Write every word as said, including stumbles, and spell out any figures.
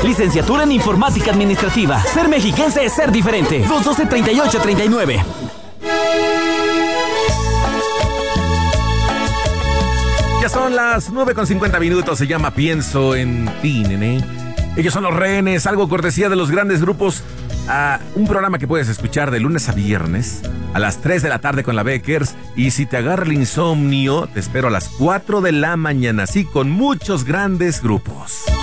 Licenciatura en Informática Administrativa. Ser mexiquense es ser diferente. dos uno dos, tres ocho tres nueve. Ya son las nueve con cincuenta minutos. Se llama Pienso en ti, nene. Ellos son Los Rehenes, algo cortesía de los grandes grupos. Uh, un programa que puedes escuchar de lunes a viernes a las tres de la tarde con la Beckers. Y si te agarra el insomnio, te espero a las cuatro de la mañana. Sí, con muchos grandes grupos.